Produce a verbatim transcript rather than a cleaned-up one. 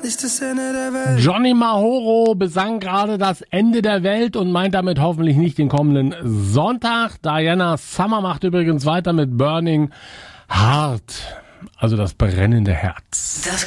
nicht das Ende der Welt. Johnny Mahoro besang gerade das Ende der Welt und meint damit hoffentlich nicht den kommenden Sonntag. Diana Summer macht übrigens weiter mit Burning Heart, also das brennende Herz. Das